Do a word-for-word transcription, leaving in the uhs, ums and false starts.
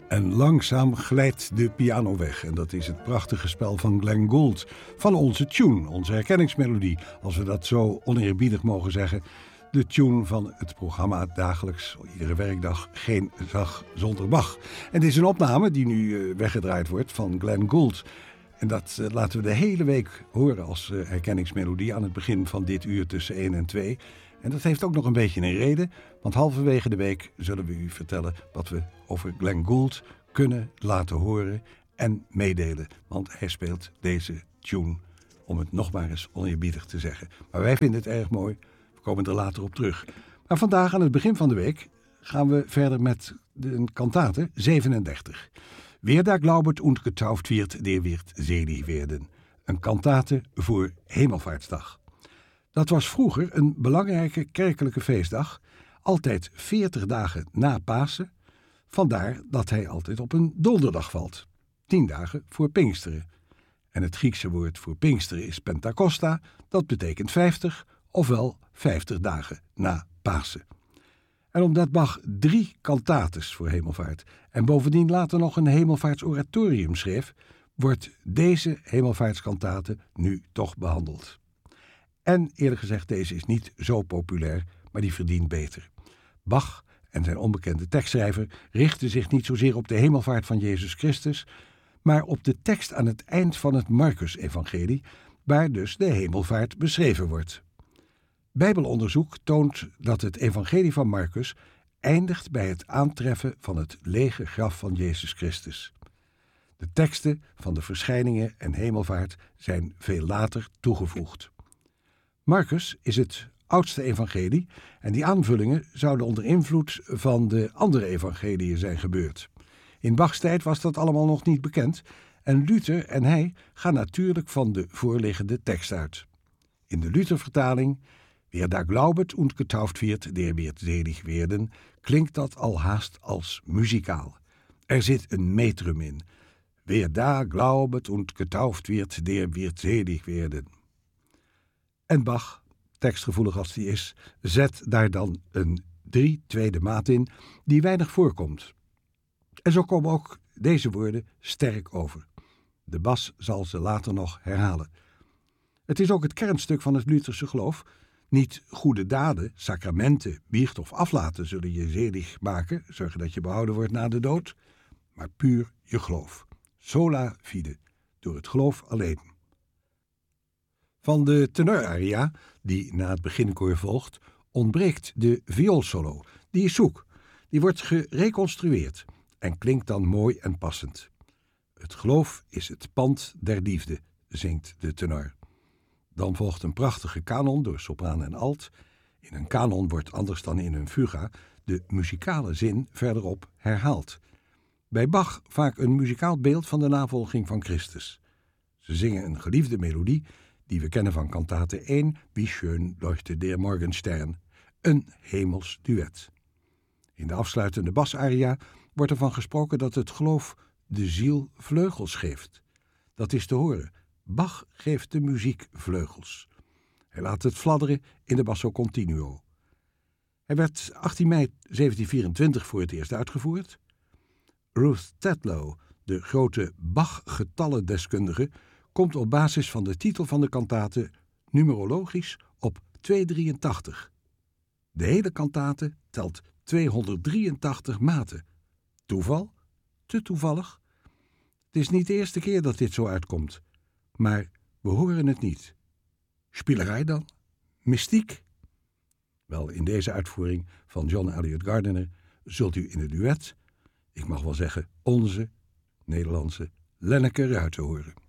En langzaam glijdt de piano weg. En dat is het prachtige spel van Glenn Gould. Van onze tune, onze herkenningsmelodie. Als we dat zo oneerbiedig mogen zeggen. De tune van het programma dagelijks, iedere werkdag, Geen Dag Zonder Bach. En dit is een opname die nu weggedraaid wordt van Glenn Gould. En dat uh, laten we de hele week horen als uh, herkenningsmelodie aan het begin van dit uur tussen één en twee. En dat heeft ook nog een beetje een reden, want halverwege de week zullen we u vertellen wat we over Glenn Gould kunnen laten horen en meedelen. Want hij speelt deze tune, om het nog maar eens oneerbiedig te zeggen. Maar wij vinden het erg mooi, we komen er later op terug. Maar vandaag aan het begin van de week gaan we verder met de kantate zevenendertig. Wer da glaubet und getauft wird, der wird selig werden. Een kantate voor Hemelvaartsdag. Dat was vroeger een belangrijke kerkelijke feestdag, altijd veertig dagen na Pasen. Vandaar dat hij altijd op een donderdag valt, tien dagen voor Pinksteren. En het Griekse woord voor Pinksteren is Pentakosta, dat betekent vijftig, ofwel vijftig dagen na Pasen. En omdat Bach drie kantates voor hemelvaart en bovendien later nog een hemelvaartsoratorium schreef, wordt deze hemelvaartskantate nu toch behandeld. En eerlijk gezegd, deze is niet zo populair, maar die verdient beter. Bach en zijn onbekende tekstschrijver richten zich niet zozeer op de hemelvaart van Jezus Christus, maar op de tekst aan het eind van het Markus-evangelie, waar dus de hemelvaart beschreven wordt. Bijbelonderzoek toont dat het evangelie van Markus eindigt bij het aantreffen van het lege graf van Jezus Christus. De teksten van de verschijningen en hemelvaart zijn veel later toegevoegd. Markus is het oudste evangelie en die aanvullingen zouden onder invloed van de andere evangeliën zijn gebeurd. In Bachs tijd was dat allemaal nog niet bekend en Luther en hij gaan natuurlijk van de voorliggende tekst uit. In de Luther-vertaling, wer da glaubet und getauft wird, der wird selig werden, klinkt dat al haast als muzikaal. Er zit een metrum in. Wer da glaubet und getauft wird, der wird selig werden. En Bach, tekstgevoelig als die is, zet daar dan een drie tweede maat in die weinig voorkomt. En zo komen ook deze woorden sterk over. De bas zal ze later nog herhalen. Het is ook het kernstuk van het Lutherse geloof. Niet goede daden, sacramenten, biecht of aflaten zullen je zedig maken, zorgen dat je behouden wordt na de dood, maar puur je geloof. Sola fide, door het geloof alleen. Van de tenoraria, die na het beginkoor volgt, ontbreekt de vioolsolo. Die is zoek. Die wordt gereconstrueerd en klinkt dan mooi en passend. Het geloof is het pand der liefde, zingt de tenor. Dan volgt een prachtige kanon door sopraan en alt. In een kanon wordt anders dan in een fuga de muzikale zin verderop herhaald. Bij Bach vaak een muzikaal beeld van de navolging van Christus. Ze zingen een geliefde melodie die we kennen van kantate één, Wie schön leuchtet der Morgenstern, een hemels duet. In de afsluitende basaria wordt ervan gesproken dat het geloof de ziel vleugels geeft. Dat is te horen. Bach geeft de muziek vleugels. Hij laat het fladderen in de basso continuo. Hij werd achttien mei zeventien vierentwintig voor het eerst uitgevoerd. Ruth Tetlow, de grote Bach-getallendeskundige, komt op basis van de titel van de kantate numerologisch op tweehonderddrieëntachtig. De hele kantate telt tweehonderddrieëntachtig maten. Toeval? Te toevallig? Het is niet de eerste keer dat dit zo uitkomt, maar we horen het niet. Spielerij dan? Mystiek? Wel, in deze uitvoering van John Eliot Gardiner zult u in het duet, ik mag wel zeggen onze Nederlandse Lenneke Ruijten horen.